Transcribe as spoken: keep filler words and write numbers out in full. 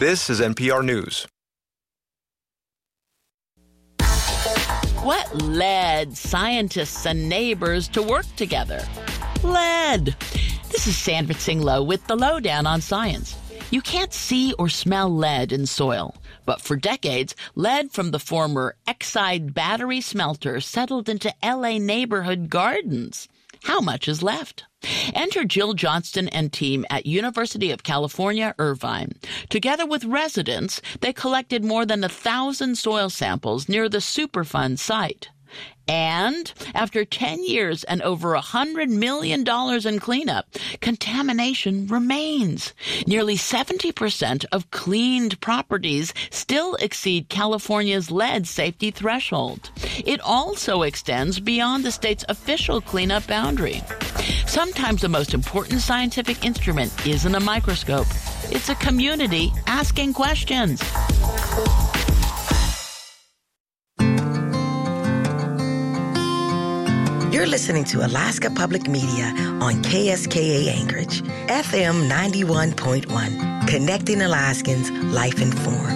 This is N P R News. What led scientists and neighbors to work together? Lead. This is Sandra Tsing-Loh with the Lowdown on Science. You can't see or smell lead in soil, but for decades, lead from the former Exide battery smelter settled into L A neighborhood gardens. How much is left? Enter Jill Johnston and team at University of California, Irvine. Together with residents, they collected more than a thousand soil samples near the Superfund site. And after ten years and over one hundred million dollars in cleanup, contamination remains. Nearly seventy percent of cleaned properties still exceed California's lead safety threshold. It also extends beyond the state's official cleanup boundary. Sometimes the most important scientific instrument isn't a microscope. It's a community asking questions. You're listening to Alaska Public Media on K S K A Anchorage, F M ninety-one point one, connecting Alaskans, life informed.